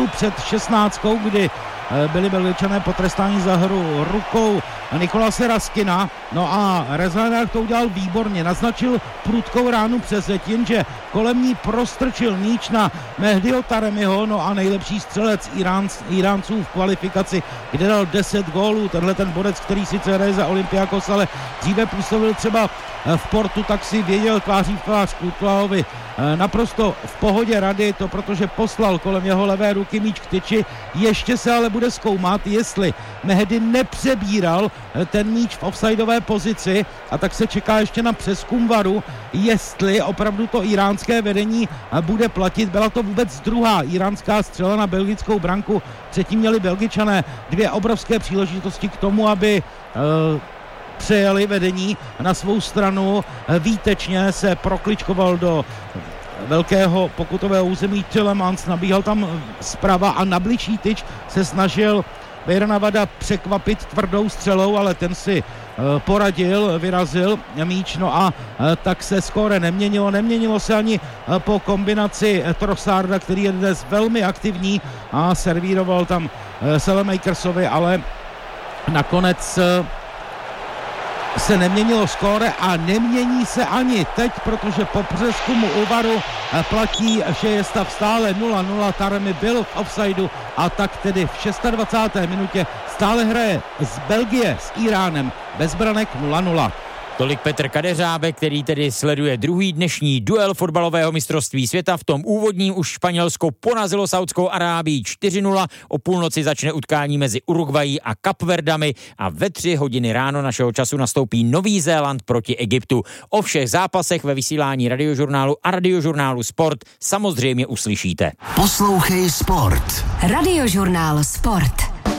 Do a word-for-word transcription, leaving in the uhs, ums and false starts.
vteřinu před šestnáctkou, kdy byli Belgičané potrestáni za hru rukou Nikolase Raskina. No a Rezainar to udělal výborně, naznačil prudkou ránu přes zeď, jenže kolem ní prostrčil míč na Mehdiho Taremiho, no a nejlepší střelec Iránc, Iránců v kvalifikaci, kde dal deset gólů. Tenhle ten bodec, který sice hraje za Olympiakos, ale dříve působil třeba v Portu, tak si věděl tváří v tvář Courtoisovi naprosto v pohodě rady, to protože poslal kolem jeho levé ruky míč k tyči. Ještě se ale bude zkoumat, jestli Mehdi nepřebíral ten míč v offsideové pozici, a tak se čeká ještě na přezkum varu, jestli opravdu to iránské vedení bude platit. Byla to vůbec druhá iránská střela na belgickou branku, předtím měli Belgičané dvě obrovské příležitosti k tomu, aby uh, přejeli vedení na svou stranu. Výtečně se prokličkoval do velkého pokutového území Tielemans, nabíhal tam zprava a na bližší tyč se snažil Bejranavada překvapit tvrdou střelou, ale ten si poradil, vyrazil míč, no a tak se skóre neměnilo. Neměnilo se ani po kombinaci Trossarda, který je dnes velmi aktivní a servíroval tam Selemakersovi, ale nakonec se neměnilo skóre a nemění se ani teď, protože po přezkumu u varu platí, že je stav stále nula nula. Taremi byl v offsideu a tak tedy v dvacáté šesté minutě stále hraje z Belgie s Iránem bez branek nula nula. Tolik Petr Kadeřábek, který tedy sleduje druhý dnešní duel fotbalového mistrovství světa. V tom úvodním už Španělsko porazilo Saudskou Arábii čtyři nula. O půlnoci začne utkání mezi Uruguayí a Kapverdami a ve tři hodiny ráno našeho času nastoupí Nový Zéland proti Egyptu. O všech zápasech ve vysílání Radiožurnálu a Radiožurnálu Sport samozřejmě uslyšíte. Poslouchej Sport. Radiožurnál Sport.